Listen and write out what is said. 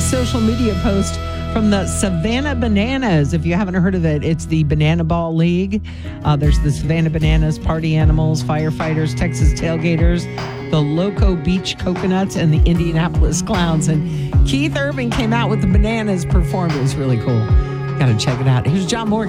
social media post from the Savannah Bananas. If you haven't heard of it, it's the Banana Ball League. There's the Savannah Bananas, Party Animals, Firefighters, Texas Tailgaters, the Loco Beach Coconuts, and the Indianapolis Clowns. And Keith Urban came out with the Bananas performed. It was really cool. Got to check it out. Here's John Morgan.